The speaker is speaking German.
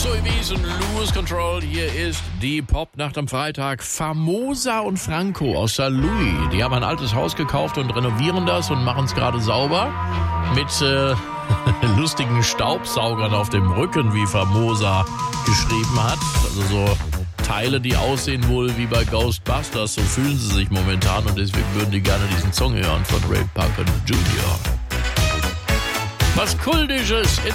Zoe Wiesen, Lose Control. Hier ist die Popnacht am Freitag. Famosa und Franco aus St. Louis. Die haben ein altes Haus gekauft und renovieren das und machen es gerade sauber. Mit lustigen Staubsaugern auf dem Rücken, wie Famosa geschrieben hat. Also so Teile, die aussehen wohl wie bei Ghostbusters. So fühlen sie sich momentan und deswegen würden die gerne diesen Song hören von Ray Parker Jr. Was Kultisches in